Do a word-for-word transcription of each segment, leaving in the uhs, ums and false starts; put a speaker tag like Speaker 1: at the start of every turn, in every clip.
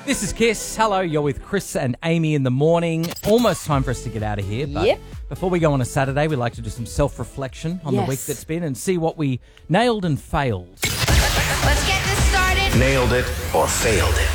Speaker 1: This is Kiss. Hello, you're with Chris and Amy in the morning. Almost time for us to get out of here. But
Speaker 2: Yep.
Speaker 1: before we go on a Saturday, we like to do some self-reflection on
Speaker 2: Yes.
Speaker 1: the week that's been and see what we nailed and failed.
Speaker 3: Let's get this started.
Speaker 4: Nailed it or failed it.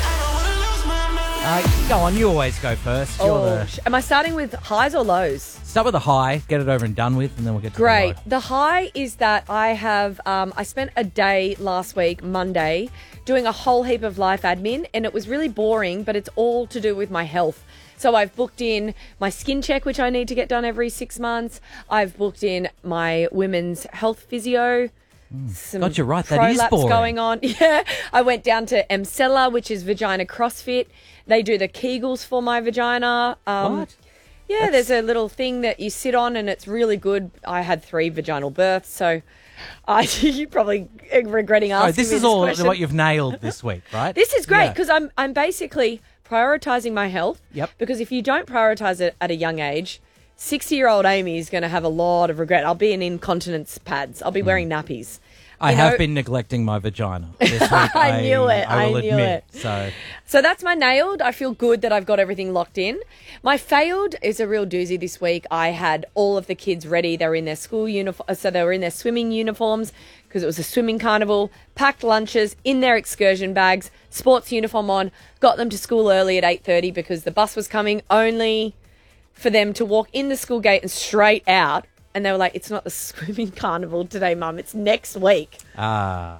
Speaker 1: Uh, go on, you always go first. You're
Speaker 2: Oh,
Speaker 1: the,
Speaker 2: sh- am I starting with highs or lows?
Speaker 1: start with a high, get it over and done with, and then we'll get to
Speaker 2: Great.
Speaker 1: the low.
Speaker 2: The high is that I have, um, I spent a day last week, Monday, doing a whole heap of life admin, and it was really boring, but it's all to do with my health. So I've booked in my skin check, which I need to get done every six months. I've booked in my women's health physio. Some
Speaker 1: God, you're right, that is
Speaker 2: prolapse
Speaker 1: boring.
Speaker 2: going on. Yeah. I went down to Emcella, which is vagina CrossFit. They do the Kegels for my vagina. Um,
Speaker 1: What?
Speaker 2: Yeah, there's a little thing that you sit on and it's really good. I had three vaginal births, so I you're probably regretting asking
Speaker 1: Oh, this
Speaker 2: me
Speaker 1: is all
Speaker 2: question.
Speaker 1: what you've nailed this week, right?
Speaker 2: This is great
Speaker 1: Yeah.
Speaker 2: because I'm I'm basically prioritizing my health.
Speaker 1: Yep.
Speaker 2: Because if you don't prioritize it at a young age, sixty-year-old Amy is going to have a lot of regret. I'll be in incontinence pads. I'll be wearing nappies.
Speaker 1: I
Speaker 2: You
Speaker 1: have
Speaker 2: know-
Speaker 1: been neglecting my vagina this week. I
Speaker 2: knew it,
Speaker 1: I will
Speaker 2: I knew
Speaker 1: admit.
Speaker 2: it.
Speaker 1: So
Speaker 2: So that's my nailed. I feel good that I've got everything locked in. My failed is a real doozy this week. I had all of the kids ready. They were in their school uniform, so they were in their swimming uniforms because it was a swimming carnival, packed lunches, in their excursion bags, sports uniform on, got them to school early at eight thirty because the bus was coming, only for them to walk in the school gate and straight out. And they were like, it's not the swimming carnival today, Mum. It's next week.
Speaker 1: ah,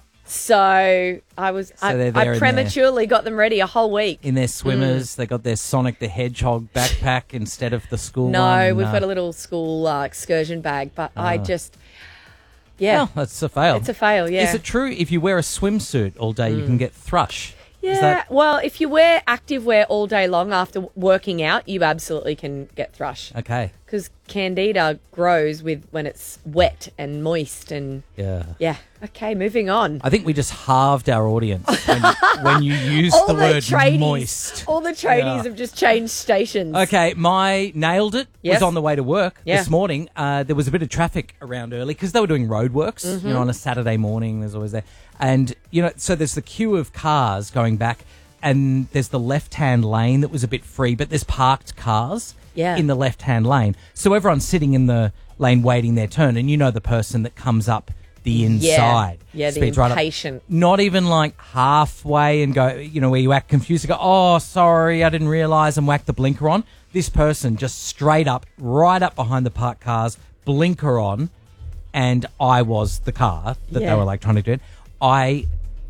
Speaker 2: So I was, I,
Speaker 1: they're there
Speaker 2: I
Speaker 1: in
Speaker 2: prematurely got them ready a whole week.
Speaker 1: in their swimmers, they got their Sonic the Hedgehog backpack instead of the school
Speaker 2: No,
Speaker 1: one.
Speaker 2: we've
Speaker 1: Uh,
Speaker 2: got a little school uh, excursion bag, but I just, yeah,
Speaker 1: Well, that's a fail.
Speaker 2: it's a fail, yeah. Mm.
Speaker 1: Is it true if you wear a swimsuit all day, you can get thrush? Is
Speaker 2: yeah,
Speaker 1: that
Speaker 2: well, if you wear active wear all day long after working out, you absolutely can get thrush.
Speaker 1: okay?
Speaker 2: Because candida grows with when it's wet and moist and,
Speaker 1: Yeah.
Speaker 2: yeah. Okay, moving on.
Speaker 1: I think we just halved our audience when, when you used
Speaker 2: all
Speaker 1: the,
Speaker 2: the,
Speaker 1: word
Speaker 2: tradies,
Speaker 1: moist.
Speaker 2: all the tradies
Speaker 1: Yeah.
Speaker 2: have just changed stations.
Speaker 1: Okay, my nailed it
Speaker 2: Yes.
Speaker 1: was on the way to work
Speaker 2: Yeah.
Speaker 1: this morning. Uh, there was a bit of traffic around early because they were doing roadworks.
Speaker 2: Mm-hmm.
Speaker 1: You know, on a Saturday morning, there's always there, and you know, so there's the queue of cars going back, and there's the left-hand lane that was a bit free, but there's parked cars
Speaker 2: Yeah.
Speaker 1: in the left-hand lane, so everyone's sitting in the lane waiting their turn, and you know the person that comes up the inside.
Speaker 2: Yeah, the
Speaker 1: speeds right up.
Speaker 2: impatient.
Speaker 1: Not even like halfway and go, you know, where you act confused and go, oh, sorry, I didn't realise, and whack the blinker on. This person just straight up, right up behind the parked cars, blinker on, and I was the car that
Speaker 2: Yeah.
Speaker 1: they were like trying to do it. I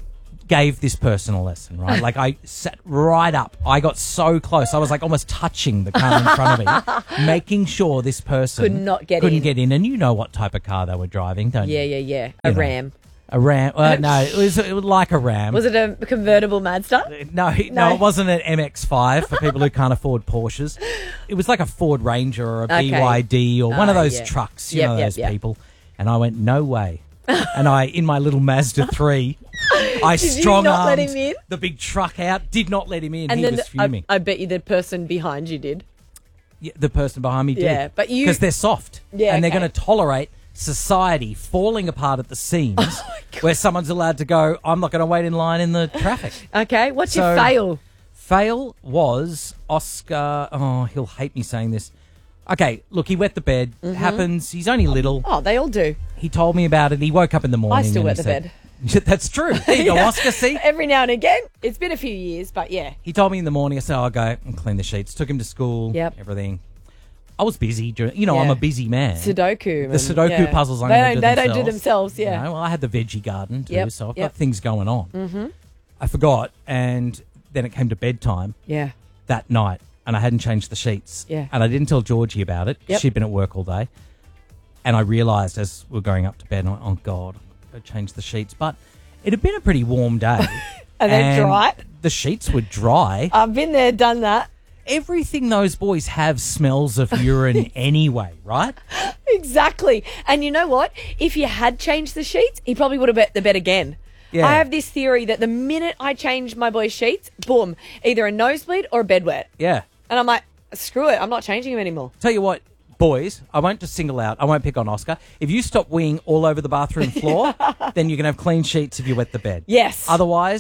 Speaker 1: gave this person a lesson, right? Like I sat right up. I got so close. I was like almost touching the car in front of me, making sure this person
Speaker 2: Could not get
Speaker 1: couldn't
Speaker 2: in.
Speaker 1: get in. And you know what type of car they were driving, don't
Speaker 2: Yeah,
Speaker 1: you?
Speaker 2: yeah, yeah. A
Speaker 1: You know.
Speaker 2: ram.
Speaker 1: A Ram. Uh, no, it was, it was like a Ram.
Speaker 2: Was it a convertible Mazda?
Speaker 1: No, no,
Speaker 2: No.
Speaker 1: it wasn't an M X five for people who can't afford Porsches. It was like a Ford Ranger or a
Speaker 2: Okay.
Speaker 1: B Y D or one of
Speaker 2: Ah,
Speaker 1: those
Speaker 2: yeah.
Speaker 1: trucks, you
Speaker 2: Yep,
Speaker 1: know,
Speaker 2: yep,
Speaker 1: those
Speaker 2: yep.
Speaker 1: people. And I went, no way. And I, in my little Mazda three, I
Speaker 2: Did you
Speaker 1: strong
Speaker 2: not let
Speaker 1: armed
Speaker 2: him in?
Speaker 1: the big truck out, did not let him in.
Speaker 2: And
Speaker 1: he
Speaker 2: then
Speaker 1: was
Speaker 2: I,
Speaker 1: fuming.
Speaker 2: I bet you the person behind you did.
Speaker 1: Yeah, the person behind me did.
Speaker 2: Yeah, but you-
Speaker 1: Because they're soft.
Speaker 2: Yeah,
Speaker 1: and they're
Speaker 2: okay.
Speaker 1: going to tolerate society falling apart at the seams
Speaker 2: Oh
Speaker 1: where someone's allowed to go, I'm not going to wait in line in the traffic.
Speaker 2: Okay, what's
Speaker 1: So-
Speaker 2: your fail?
Speaker 1: Fail was Oscar. Oh, he'll hate me saying this. Okay, look, he wet the bed.
Speaker 2: Mm-hmm.
Speaker 1: It happens. He's only little.
Speaker 2: Oh, they all do.
Speaker 1: He told me about it. He woke up in the morning.
Speaker 2: I still
Speaker 1: and
Speaker 2: wet
Speaker 1: he
Speaker 2: the
Speaker 1: said- That's true. There you go, Oscar. See,
Speaker 2: Every now and again. It's been a few years, but yeah.
Speaker 1: he told me in the morning. I said, "I'll go and clean the sheets." Took him to school.
Speaker 2: Yep.
Speaker 1: Everything. I was busy. During, you know,
Speaker 2: Yeah.
Speaker 1: I'm a busy man.
Speaker 2: Sudoku.
Speaker 1: The Sudoku
Speaker 2: yeah.
Speaker 1: puzzles I'm
Speaker 2: They
Speaker 1: gonna
Speaker 2: don't,
Speaker 1: do
Speaker 2: they
Speaker 1: themselves.
Speaker 2: don't do themselves, yeah.
Speaker 1: You know, well, I had the veggie garden too,
Speaker 2: Yep,
Speaker 1: so I've
Speaker 2: yep.
Speaker 1: got things going on. Mm-hmm. I forgot, and then it came to bedtime
Speaker 2: Yeah.
Speaker 1: that night, and I hadn't changed the sheets.
Speaker 2: Yeah.
Speaker 1: And I didn't tell Georgie about it.
Speaker 2: Yep.
Speaker 1: She'd been at work all day. And I realised as we were going up to bed, oh, oh God, I've got to change the sheets. But it had been a pretty warm day.
Speaker 2: Are they
Speaker 1: and
Speaker 2: dry?
Speaker 1: The sheets were dry.
Speaker 2: I've been there, done that.
Speaker 1: Everything those boys have smells of urine anyway, right?
Speaker 2: Exactly. And you know what? If you had changed the sheets, he probably would have bet the bed again.
Speaker 1: Yeah.
Speaker 2: I have this theory that the minute I change my boy's sheets, boom, either a nosebleed or a bed wet.
Speaker 1: Yeah.
Speaker 2: And I'm like, screw it, I'm not changing him anymore.
Speaker 1: Tell you what, boys, I won't just single out, I won't pick on Oscar. If you stop weeing all over the bathroom floor, then you can have clean sheets if you wet the bed.
Speaker 2: Yes.
Speaker 1: Otherwise,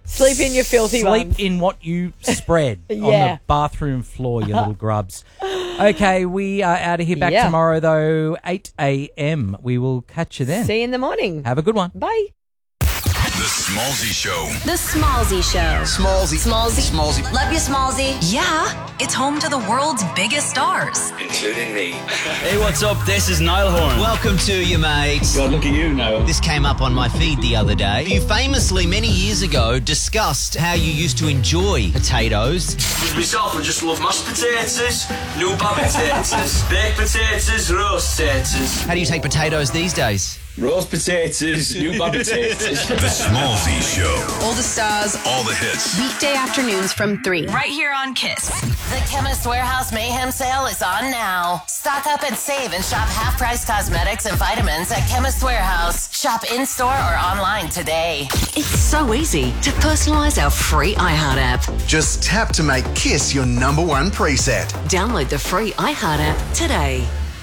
Speaker 2: Sleep in your filthy
Speaker 1: Sleep
Speaker 2: ones.
Speaker 1: in what you spread on
Speaker 2: Yeah.
Speaker 1: the bathroom floor, you little grubs. Okay, we are out of here back
Speaker 2: Yeah.
Speaker 1: tomorrow, though, eight a.m. We will catch you then.
Speaker 2: See you in the morning.
Speaker 1: Have a good one.
Speaker 2: Bye.
Speaker 5: The Smallsy Show.
Speaker 3: The Smallsy Show.
Speaker 4: Smallsy.
Speaker 3: Smallsy.
Speaker 4: Smallsy.
Speaker 3: Love you, Smallsy.
Speaker 6: Yeah, it's home to the world's biggest stars.
Speaker 4: Including me.
Speaker 7: Hey, what's up? This is Niall Horan.
Speaker 8: Welcome to you, mate.
Speaker 7: God, look at you now.
Speaker 8: This came up on my feed the other day. You famously, many years ago, discussed how you used to enjoy potatoes.
Speaker 7: With myself, I just love mashed potatoes, new bad potatoes, baked potatoes, roast potatoes.
Speaker 8: How do you take potatoes these days?
Speaker 7: Roast potatoes, new bad potatoes.
Speaker 5: The Smallsy Show.
Speaker 3: All the stars.
Speaker 5: All the hits.
Speaker 3: Weekday afternoons from three.
Speaker 6: Right here on Kiss.
Speaker 9: The Chemist Warehouse Mayhem Sale is on now. Stock up and save and shop half-price cosmetics and vitamins at Chemist Warehouse. Shop in-store or online today.
Speaker 6: It's so easy to personalise our free iHeart app.
Speaker 4: Just tap to make Kiss your number one preset.
Speaker 6: Download the free iHeart app today.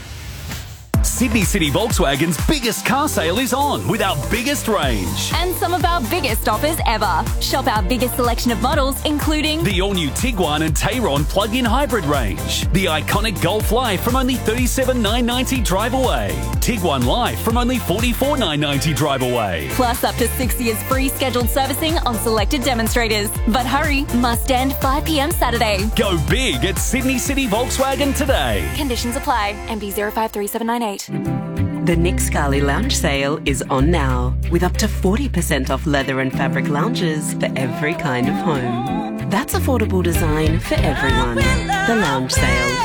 Speaker 10: Sydney City Volkswagen's biggest car sale is on with our biggest range.
Speaker 11: And some of our biggest offers ever. Shop our biggest selection of models, including
Speaker 10: The all-new Tiguan and Tayron plug-in hybrid range. The iconic Golf Life from only thirty-seven thousand nine hundred ninety dollars drive away. Tiguan Life from only forty-four thousand nine hundred ninety dollars drive away.
Speaker 11: plus up to six years free scheduled servicing on selected demonstrators. But hurry, must end five p.m. Saturday.
Speaker 10: Go big at Sydney City Volkswagen today.
Speaker 11: Conditions apply. M B zero five three seven nine eight.
Speaker 12: The Nick Scully Lounge Sale is on now, with up to forty percent off leather and fabric lounges for every kind of home. That's affordable design for everyone. The Lounge Sale.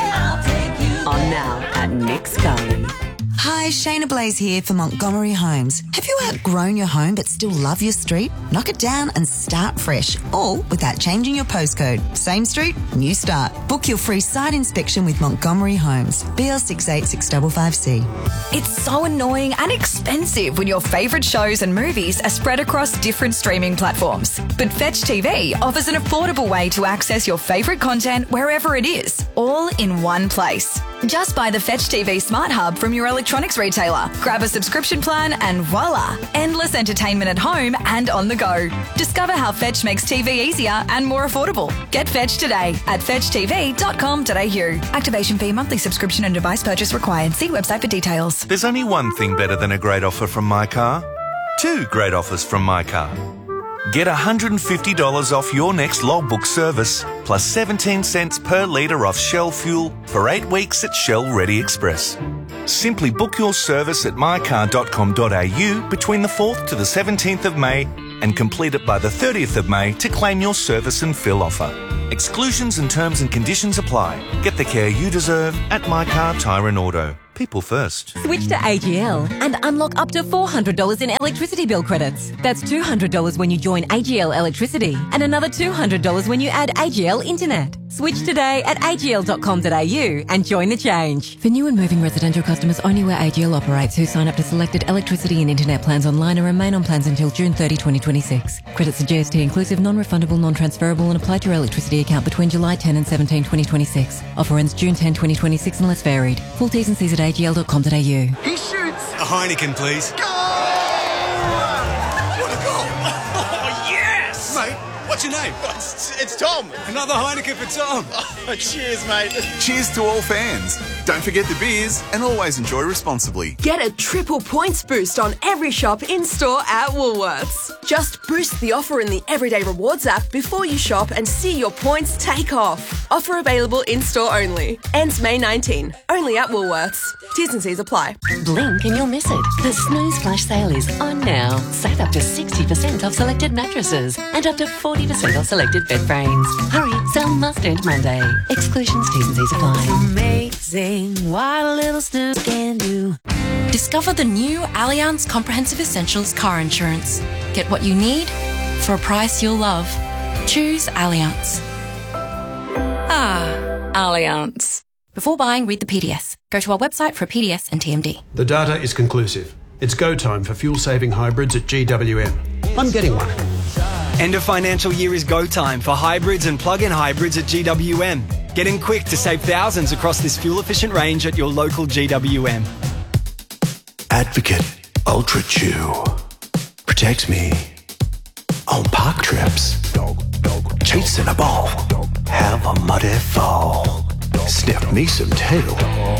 Speaker 12: On now at Nick Scully.
Speaker 13: Hi, Shayna Blaze here for Montgomery Homes. Have you outgrown your home but still love your street? Knock it down and start fresh, all without changing your postcode. Same street, new start. Book your free site inspection with Montgomery Homes. B L six eight six five five C.
Speaker 6: It's so annoying and expensive when your favourite shows and movies are spread across different streaming platforms. But Fetch T V offers an affordable way to access your favourite content wherever it is, all in one place. Just buy the Fetch T V Smart Hub from your electronics retailer. Grab a subscription plan and voila! Endless entertainment at home and on the go. Discover how Fetch makes T V easier and more affordable. Get Fetch today at fetch t v dot com dot a u. Activation fee, monthly subscription and device purchase required. See website for details.
Speaker 14: There's only one thing better than a great offer from My Car. Two great offers from My Car. Get one hundred fifty dollars off your next logbook service, plus seventeen cents per litre off Shell fuel for eight weeks at Shell Ready Express. Simply book your service at my car dot com dot a u between the fourth to the seventeenth of May and complete it by the thirtieth of May to claim your service and fill offer. Exclusions and terms and conditions apply. Get the care you deserve at My Car Tyre and Auto. People first.
Speaker 15: Switch to A G L and unlock up to four hundred dollars in electricity bill credits. That's two hundred dollars when you join A G L Electricity and another two hundred dollars when you add A G L Internet. Switch today at a g l dot com dot a u and join the change. For new and moving residential customers only where A G L operates who sign up to selected electricity and internet plans online and remain on plans until June thirtieth, twenty twenty-six. Credits are G S T inclusive, non-refundable, non-transferable and apply to your electricity account between July tenth and seventeenth, twenty twenty-six. Offer ends June tenth, twenty twenty-six unless varied. Full T's and C's at a g l dot com dot a u.
Speaker 16: He shoots! A Heineken, please. Goal! What a goal! Oh, yes! Mate, what's your name? It's, it's Tom. Another Heineken for Tom. Oh, cheers, mate.
Speaker 17: Cheers to all fans. Don't forget the beers and always enjoy responsibly.
Speaker 18: Get a triple points boost on every shop in-store at Woolworths. Just boost the offer in the Everyday Rewards app before you shop and see your points take off. Offer available in-store only. Ends May nineteenth. Only at Woolworths. T's and C's apply.
Speaker 12: Blink and you'll miss it. The Snooze Flash Sale is on now. Save up to sixty percent off selected mattresses and up to forty percent off selected bed frames. Hurry, sale must end Monday. Exclusions, T's and C's apply.
Speaker 19: Amazing what a little snooze can do.
Speaker 20: Discover the new Allianz Comprehensive Essentials car insurance. Get what you need for a price you'll love. Choose Allianz. Ah, Allianz. Before buying, read the P D S. Go to our website for a P D S and T M D.
Speaker 21: The data is conclusive. It's go time for fuel-saving hybrids at G W M. I'm getting one.
Speaker 22: End of financial year is go time for hybrids and plug-in hybrids at G W M. Get in quick to save thousands across this fuel-efficient range at your local G W M.
Speaker 4: Advocate Ultra Chew. Protect me.
Speaker 1: On park trips. Cheats in a ball. Have a muddy fall. Sniff me some tail.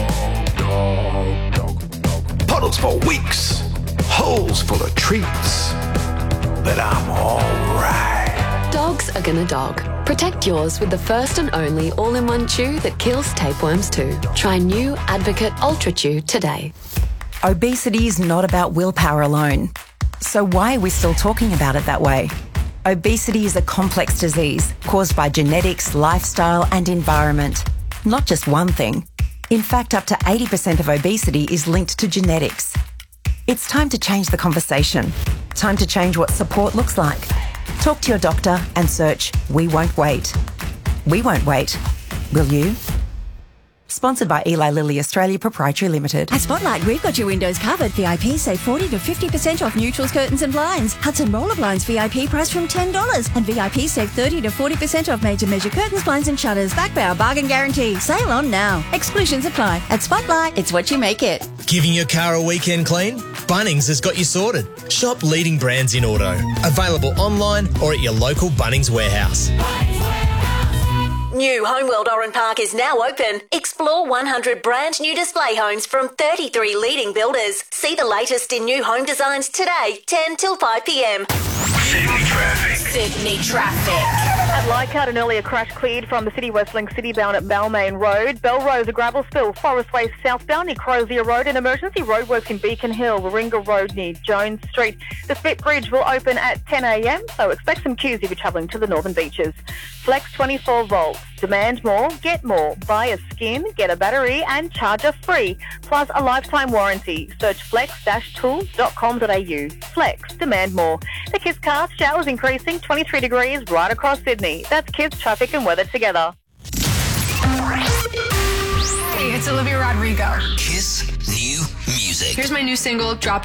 Speaker 1: Puddles for weeks. Holes full of treats. But I'm alright.
Speaker 2: Dogs are gonna dog. Protect yours with the first and only all-in-one chew that kills tapeworms too. Try new Advocate Ultra Chew today.
Speaker 6: Obesity is not about willpower alone. So why are we still talking about it that way? Obesity is a complex disease caused by genetics, lifestyle and environment. Not just one thing. In fact, up to eighty percent of obesity is linked to genetics. It's time to change the conversation. Time to change what support looks like. Talk to your doctor and search We Won't Wait. We won't wait. Will you? Sponsored by Eli Lilly Australia Proprietary Limited.
Speaker 23: At Spotlight, we've got your windows covered. V I P save forty to fifty percent off neutrals, curtains and blinds. Hudson Roller Blinds V I P price from ten dollars. And V I P save thirty to forty percent off made to measure curtains, blinds and shutters. Back by our bargain guarantee. Sale on now. Exclusions apply. At Spotlight, it's what you make it.
Speaker 24: Giving your car a weekend clean? Bunnings has got you sorted. Shop leading brands in auto. Available online or at your local Bunnings warehouse.
Speaker 3: New Homeworld Oran Park is now open. Explore one hundred brand new display homes from thirty-three leading builders. See the latest in new home designs today, ten till five p m.
Speaker 5: Sydney traffic.
Speaker 3: Sydney traffic.
Speaker 25: At Leichhardt, an earlier crash cleared from the City Westlink City bound at Balmain Road. Belrose, a gravel spill. Forest Way southbound near Crozier Road. And emergency roadworks in Beacon Hill, Warringah Road near Jones Street. The Spit Bridge will open at ten a m, so expect some queues if you're travelling to the northern beaches. Flex twenty-four volts. Demand more, get more. Buy a skin, get a battery and charger free. Plus a lifetime warranty. Search flex dash tools dot com dot a u. Flex, demand more. The Kids Cast showers increasing twenty-three degrees right across Sydney. That's Kids traffic and weather together.
Speaker 26: Hey, it's Olivia Rodrigo.
Speaker 5: Kiss new music.
Speaker 26: Here's my new single, Drop